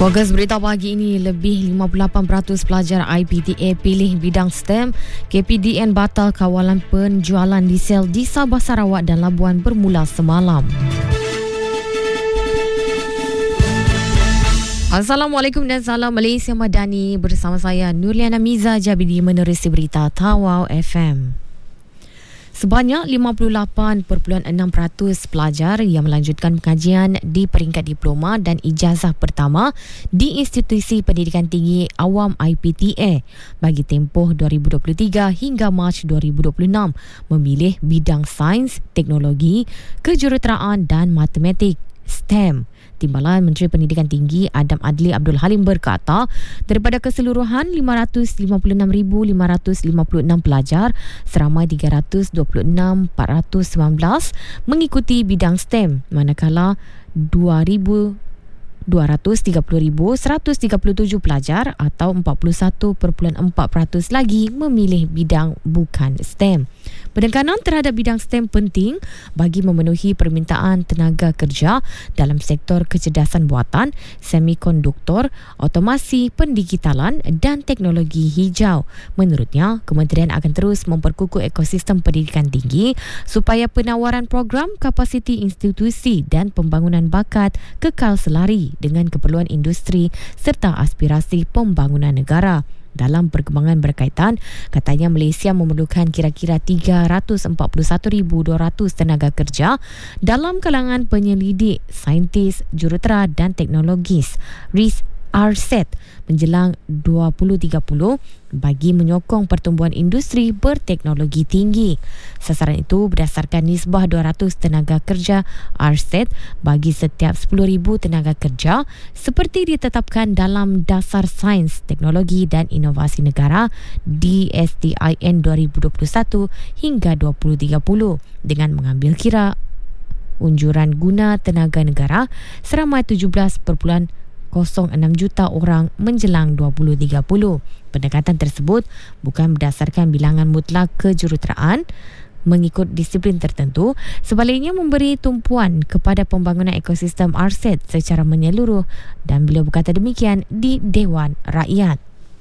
Fokus berita pagi ini, lebih 58% pelajar IPTA pilih bidang STEM. KPDN batal kawalan penjualan diesel di Sabah, Sarawak dan Labuan bermula semalam. Assalamualaikum dan salam Malaysia Madani. Bersama saya Nurliana Miza Jabidi menerusi berita Tawau FM. Sebanyak 58.6% pelajar yang melanjutkan pengajian di peringkat diploma dan ijazah pertama di Institusi Pendidikan Tinggi Awam IPTA bagi tempoh 2023 hingga Mac 2026 memilih bidang sains, teknologi, kejuruteraan dan matematik STEM. Timbalan Menteri Pendidikan Tinggi Adam Adli Abdul Halim berkata, daripada keseluruhan 556,556 pelajar, seramai 326,419 mengikuti bidang STEM, manakala 230,137 pelajar atau 41.4% lagi memilih bidang bukan STEM. Penekanan terhadap bidang STEM penting bagi memenuhi permintaan tenaga kerja dalam sektor kecerdasan buatan, semikonduktor, otomasi, pendigitalan dan teknologi hijau. Menurutnya, kementerian akan terus memperkukuh ekosistem pendidikan tinggi supaya penawaran program kapasiti institusi dan pembangunan bakat kekal selari dengan keperluan industri serta aspirasi pembangunan negara. Dalam perkembangan berkaitan, katanya Malaysia memerlukan kira-kira 341,200 tenaga kerja dalam kalangan penyelidik, saintis, jurutera dan teknologis RSET menjelang 2030 bagi menyokong pertumbuhan industri berteknologi tinggi. Sasaran itu berdasarkan nisbah 200 tenaga kerja RSET bagi setiap 10,000 tenaga kerja seperti ditetapkan dalam Dasar Sains, Teknologi dan Inovasi Negara DSTIN 2021 hingga 2030 dengan mengambil kira unjuran guna tenaga negara seramai 17.06 juta orang menjelang 2030. Pendekatan tersebut bukan berdasarkan bilangan mutlak kejuruteraan mengikut disiplin tertentu, sebaliknya memberi tumpuan kepada pembangunan ekosistem RSET secara menyeluruh, dan beliau berkata demikian di Dewan Rakyat.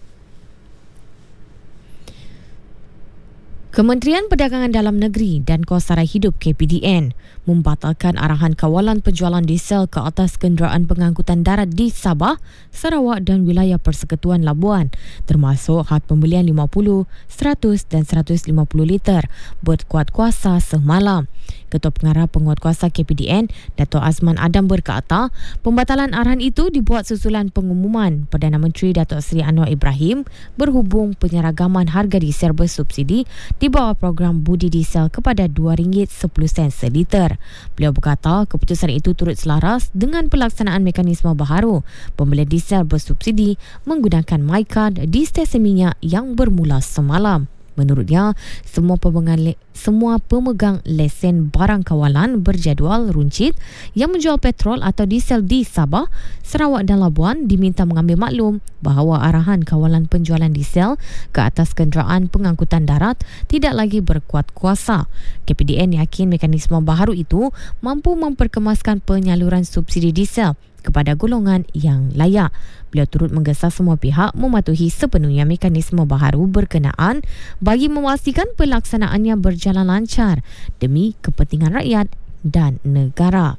Kementerian Perdagangan Dalam Negeri dan Kos Sara Hidup KPDN membatalkan arahan kawalan penjualan diesel ke atas kenderaan pengangkutan darat di Sabah, Sarawak dan wilayah Persekutuan Labuan, termasuk had pembelian 50, 100 dan 150 liter berkuat kuasa semalam. Ketua Pengarah Penguatkuasa KPDN, Dato' Azman Adam berkata, pembatalan arahan itu dibuat susulan pengumuman Perdana Menteri Dato' Seri Anwar Ibrahim berhubung penyeragaman harga diesel bersubsidi di bawah program budi diesel kepada RM2.10 seliter. Beliau berkata, keputusan itu turut selaras dengan pelaksanaan mekanisme baharu pembelian diesel bersubsidi menggunakan MyCard di stesen minyak yang bermula semalam. Menurutnya, semua pemegang lesen barang kawalan berjadual runcit yang menjual petrol atau diesel di Sabah, Sarawak dan Labuan diminta mengambil maklum bahawa arahan kawalan penjualan diesel ke atas kenderaan pengangkutan darat tidak lagi berkuat kuasa. KPDN yakin mekanisme baharu itu mampu memperkemaskan penyaluran subsidi diesel kepada golongan yang layak. Beliau turut menggesa semua pihak mematuhi sepenuhnya mekanisme baharu berkenaan bagi memastikan pelaksanaannya berjalan lancar demi kepentingan rakyat dan negara.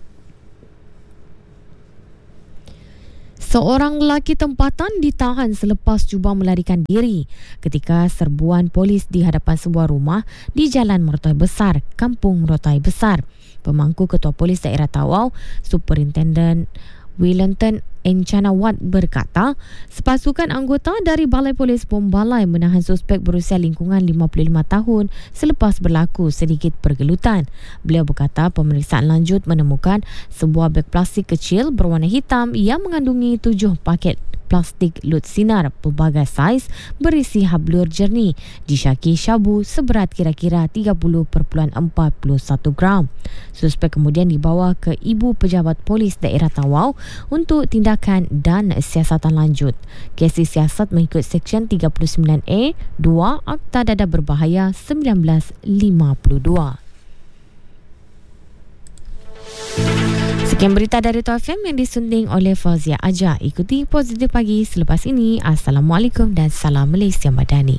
Seorang lelaki tempatan ditahan selepas cuba melarikan diri ketika serbuan polis di hadapan sebuah rumah di Jalan Merotai Besar, Kampung Merotai Besar. Pemangku Ketua Polis Daerah Tawau, Superintendent Wellington Encanawat berkata, sepasukan anggota dari Balai Polis Bombalai menahan suspek berusia lingkungan 55 tahun selepas berlaku sedikit pergelutan. Beliau berkata pemeriksaan lanjut menemukan sebuah beg plastik kecil berwarna hitam yang mengandungi 7 paket plastik lut sinar pelbagai saiz berisi hablur jernih, disyaki syabu seberat kira-kira 30.41 gram. Suspek kemudian dibawa ke Ibu Pejabat Polis Daerah Tawau untuk tindakan dan siasatan lanjut. Kes siasat mengikut Seksyen 39A 2 Akta Dadah Berbahaya 1952. Sekian berita dari Top FM yang disunting oleh Fauzia Aja. Ikuti Positif Pagi selepas ini. Assalamualaikum dan salam Malaysia Madani.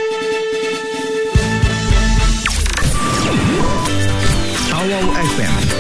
Awal FM